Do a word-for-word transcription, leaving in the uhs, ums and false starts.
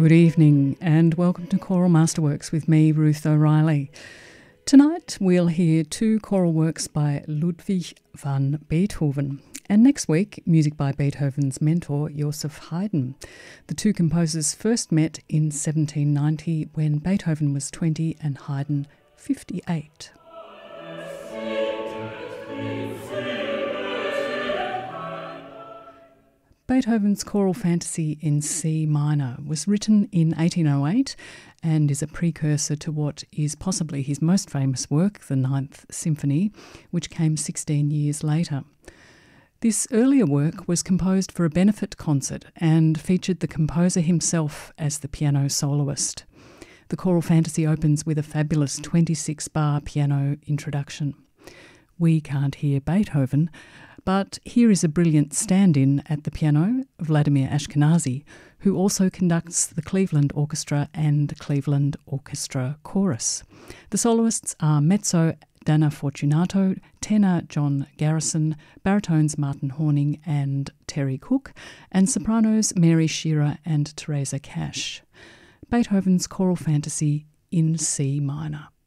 Good evening and welcome to Choral Masterworks with me, Ruth O'Reilly. Tonight we'll hear two choral works by Ludwig van Beethoven, and next week music by Beethoven's mentor Joseph Haydn. The two composers first met in seventeen ninety when Beethoven was twenty and Haydn fifty-eight. Beethoven's Choral Fantasy in C minor was written in eighteen oh eight and is a precursor to what is possibly his most famous work, the Ninth Symphony, which came sixteen years later. This earlier work was composed for a benefit concert and featured the composer himself as the piano soloist. The Choral Fantasy opens with a fabulous twenty-six bar piano introduction. We can't hear Beethoven, but here is a brilliant stand-in at the piano, Vladimir Ashkenazy, who also conducts the Cleveland Orchestra and Cleveland Orchestra Chorus. The soloists are mezzo Dana Fortunato, tenor John Garrison, baritones Martin Horning and Terry Cook, and sopranos Mary Shearer and Teresa Cash. Beethoven's Choral Fantasy in C minor.